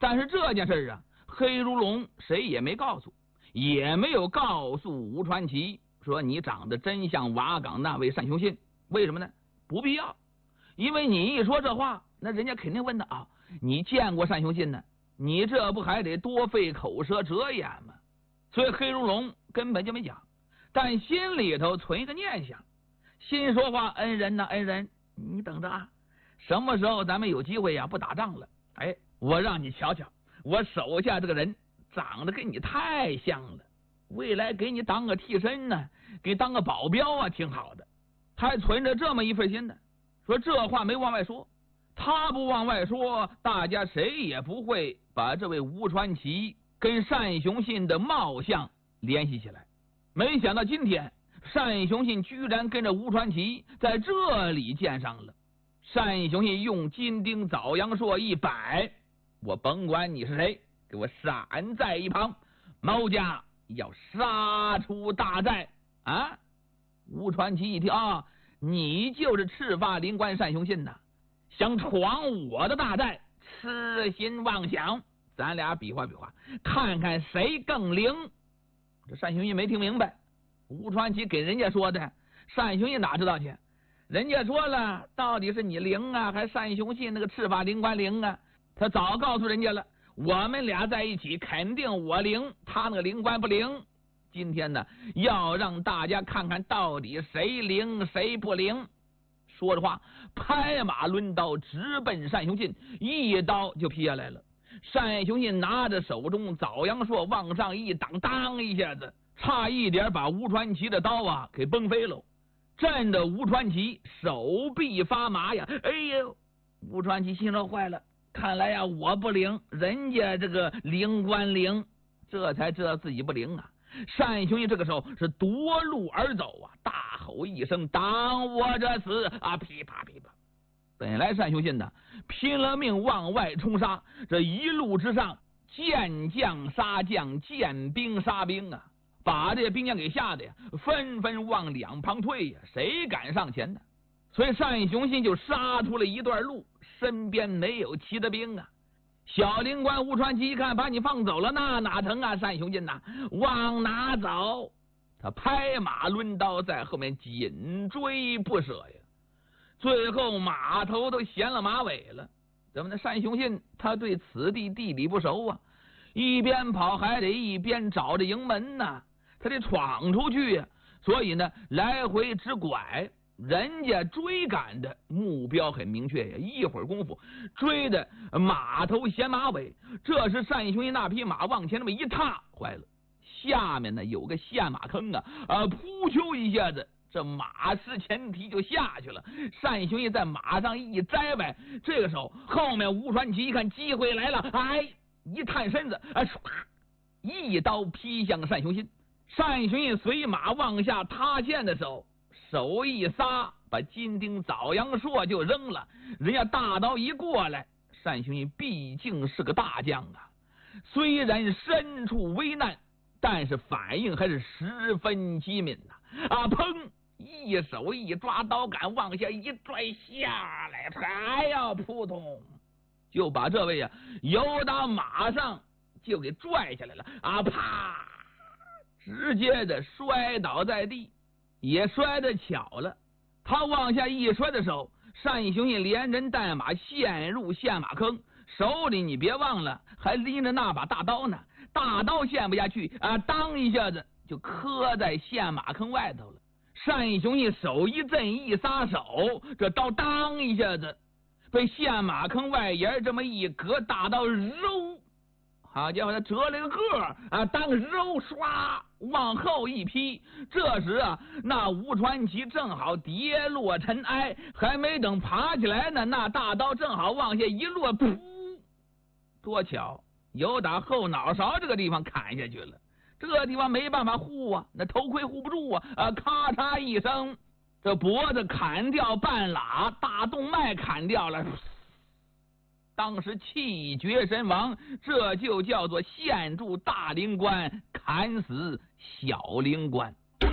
但是这件事啊，黑如龙谁也没告诉，也没有告诉吴传奇说你长得真像瓦岗那位单雄信。为什么呢？不必要，因为你一说这话，那人家肯定问的啊，你见过单雄信呢？你这不还得多费口舌折言吗？所以黑如龙根本就没讲，但心里头存一个念想，心说话，恩人呐，恩人，你等着啊，什么时候咱们有机会呀，不打仗了，哎，我让你瞧瞧，我手下这个人长得跟你太像了，未来给你当个替身呢，给当个保镖啊，挺好的。他还存着这么一份心呢，说这话没往外说，他不往外说，大家谁也不会把这位吴传奇跟单雄信的貌相联系起来。没想到今天单雄信居然跟着吴传奇在这里见上了。单雄信用金钉枣阳硕一摆，我甭管你是谁，给我闪在一旁，毛家要杀出大寨啊！吴传奇一听啊，你就是赤发灵官单雄信呐，想闯我的大寨，痴心妄想，咱俩比划比划，看看谁更灵。这单雄信没听明白，吴传奇给人家说的，单雄信哪知道去？人家说了，到底是你灵啊，还单雄信那个赤发灵官灵啊？他早告诉人家了，我们俩在一起，肯定我灵，他那个灵官不灵。今天呢，要让大家看看到底谁灵谁不灵。说着话，拍马抡刀直奔单雄信，一刀就劈下来了。单雄信拿着手中枣阳硕往上一挡，当一下子，差一点把吴传奇的刀啊给崩飞喽，震得吴传奇手臂发麻呀！哎呦，吴传奇心说坏了，看来呀我不灵，人家这个灵官灵，这才知道自己不灵啊。单雄信这个时候是夺路而走啊，大吼一声，挡我者死啊！噼啪噼啪。本来单雄信呢拼了命往外冲杀，这一路之上见将杀将，见兵杀兵啊，把这兵将给吓得呀纷纷往两旁退呀，谁敢上前呢？所以单雄信就杀出了一段路，身边没有骑的兵啊。小灵官吴传奇一看把你放走了，那哪成啊？单雄信呐，往哪走？他拍马抡刀在后面紧追不舍呀，最后马头都衔了马尾了。怎么呢？单雄信他对此地地理不熟啊，一边跑还得一边找着营门呢，他得闯出去呀，所以呢来回直拐。人家追赶的目标很明确呀，一会儿功夫追的马头衔马尾。这时单雄信那匹马往前那么一踏，坏了，下面呢有个陷马坑啊，扑丘一下子，这马失前蹄就下去了。单雄信在马上一摘歪，这个时候后面吴传奇一看机会来了，哎，一探身子，一刀劈向单雄信。单雄信随马往下塌陷的时候，手一撒，把金钉枣阳硕就扔了。人家大刀一过来，单雄信毕竟是个大将啊，虽然身处危难，但是反应还是十分机敏呐！砰！一手一抓刀杆往下一拽下来，哎呀，扑通，就把这位由打马上就给拽下来了啪！直接的摔倒在地。也摔得巧了，他往下一摔的时候，单雄信连人带马陷入陷马坑，手里你别忘了还拎着那把大刀呢，大刀陷不下去当一下子就磕在陷马坑外头了。单雄信手一震一撒手，这刀当一下子被陷马坑外沿这么一隔，大刀揉，好家伙，他折了个个当肉刷往后一劈。这时那吴传奇正好跌落尘埃，还没等爬起来呢，那大刀正好往下一落，噗！多巧，有打后脑勺这个地方砍下去了。这个地方没办法护啊，那头盔护不住咔嚓一声，这脖子砍掉半拉，大动脉砍掉了。当时气绝身亡，这就叫做陷住大灵官，砍死小灵官。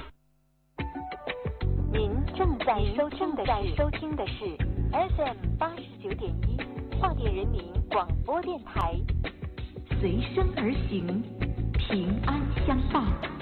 您正在收听的是 FM 89.1 化电人民广播电台， 随身而行，平安相伴。